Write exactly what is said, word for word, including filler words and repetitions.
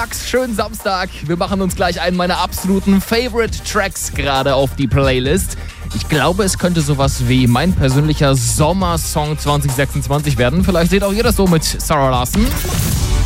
Max, schönen Samstag. Wir machen uns gleich einen meiner absoluten Favorite Tracks gerade auf die Playlist. Ich glaube, es könnte sowas wie mein persönlicher Sommersong zwanzig sechsundzwanzig werden. Vielleicht seht auch ihr das so mit Sarah Larson.